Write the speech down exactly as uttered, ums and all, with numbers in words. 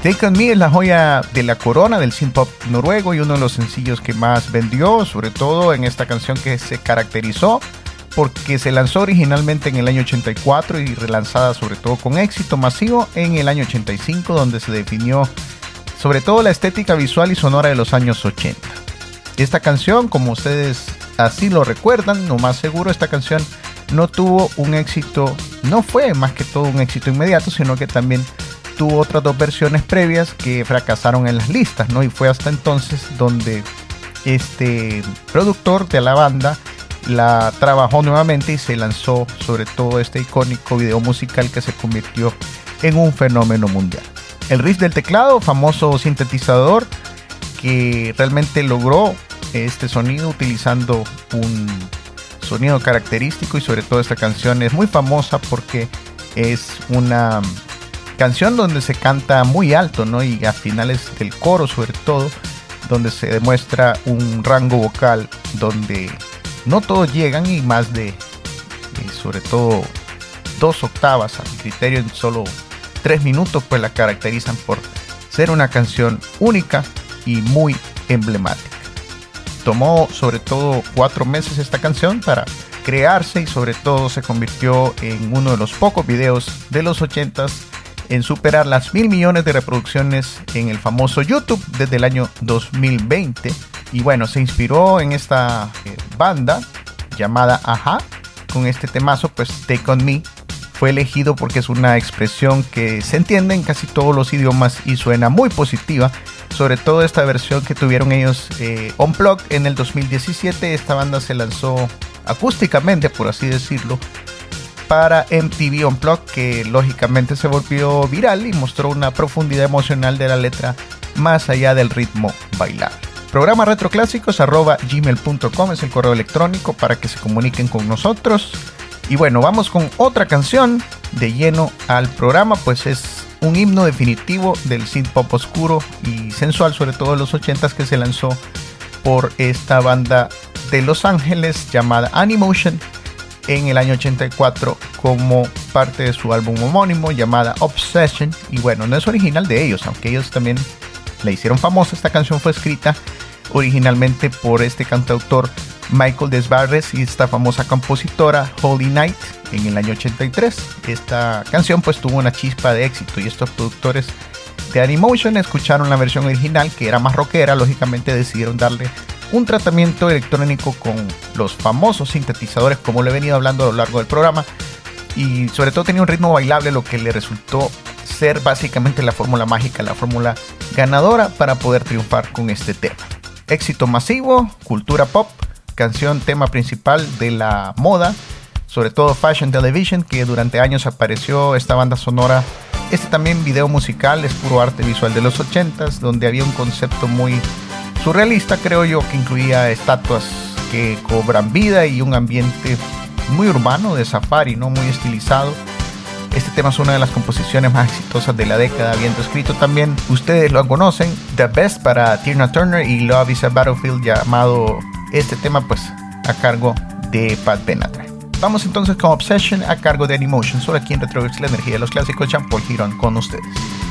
Take On Me es la joya de la corona del synth pop noruego y uno de los sencillos que más vendió, sobre todo en esta canción que se caracterizó porque se lanzó originalmente en el año ochenta y cuatro y relanzada sobre todo con éxito masivo en el año ochenta y cinco, donde se definió sobre todo la estética visual y sonora de los años ochenta. Esta canción, como ustedes así lo recuerdan, lo más seguro, esta canción no tuvo un éxito, no fue más que todo un éxito inmediato, sino que también tuvo otras dos versiones previas que fracasaron en las listas, ¿no? Y fue hasta entonces donde este productor de la banda la trabajó nuevamente y se lanzó sobre todo este icónico video musical que se convirtió en un fenómeno mundial. El riff del teclado, famoso sintetizador que realmente logró este sonido utilizando un sonido característico, y sobre todo esta canción es muy famosa porque es una canción donde se canta muy alto, ¿no? Y a finales del coro sobre todo, donde se demuestra un rango vocal donde no todos llegan y más de, y sobre todo, dos octavas a mi criterio en solo tres minutos, pues la caracterizan por ser una canción única y muy emblemática. Tomó sobre todo cuatro meses esta canción para crearse y sobre todo se convirtió en uno de los pocos videos de los ochentas en superar las mil millones de reproducciones en el famoso YouTube desde el año dos mil veinte. Y bueno, se inspiró en esta eh, banda llamada a-ha con este temazo, pues Take On Me fue elegido porque es una expresión que se entiende en casi todos los idiomas y suena muy positiva, sobre todo esta versión que tuvieron ellos eh, Unplugged en el dos mil diecisiete. Esta banda se lanzó acústicamente, por así decirlo, para M T V Unplugged, que lógicamente se volvió viral y mostró una profundidad emocional de la letra más allá del ritmo bailable. Programa retroclásicos arroba gmail punto com es el correo electrónico para que se comuniquen con nosotros. Y bueno, vamos con otra canción de lleno al programa, pues es un himno definitivo del synth pop oscuro y sensual, sobre todo de los ochentas, que se lanzó por esta banda de Los Ángeles llamada Animotion en el año ochenta y cuatro como parte de su álbum homónimo llamada Obsession. Y bueno, no es original de ellos, aunque ellos también la hicieron famosa. Esta canción fue escrita originalmente por este cantautor Michael Desbarres y esta famosa compositora Holy Night en el año ochenta y tres. Esta canción pues tuvo una chispa de éxito y estos productores de Animotion escucharon la versión original, que era más rockera. Lógicamente decidieron darle un tratamiento electrónico con los famosos sintetizadores, como lo he venido hablando a lo largo del programa, y sobre todo tenía un ritmo bailable, lo que le resultó ser básicamente la fórmula mágica, la fórmula ganadora para poder triunfar con este tema. Éxito masivo, cultura pop, canción tema principal de la moda, sobre todo Fashion Television, que durante años apareció esta banda sonora. Este también video musical es puro arte visual de los ochentas, donde había un concepto muy surrealista, creo yo, que incluía estatuas que cobran vida y un ambiente muy urbano de safari, ¿no? Muy estilizado. Este tema es una de las composiciones más exitosas de la década, habiendo escrito también, ustedes lo conocen, The Best para Tina Turner y Love is a Battlefield, llamado este tema pues a cargo de Pat Benatar. Vamos entonces con Obsession a cargo de Animotion, solo aquí en Retroverse, la energía de los clásicos. Jean Paul Girón con ustedes.